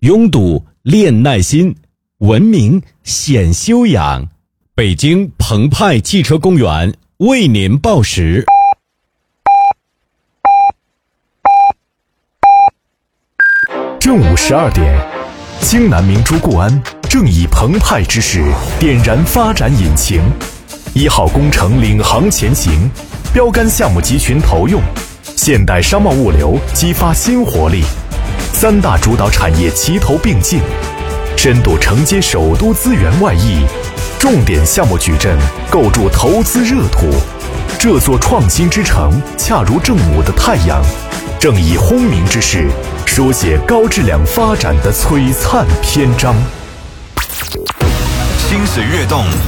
拥堵练耐心，文明显修养。北京澎湃汽车公园为您报时。 正午12点，京南明珠固安正以澎湃之势点燃发展引擎，1号工程领航前行，标杆项目集群投用，现代商贸物流激发新活力，3大主导产业齐头并进，深度承接首都资源外溢，重点项目矩阵构筑投资热土。这座创新之城恰如正午的太阳，正以轰鸣之势书写高质量发展的璀璨篇章。 心水跃动，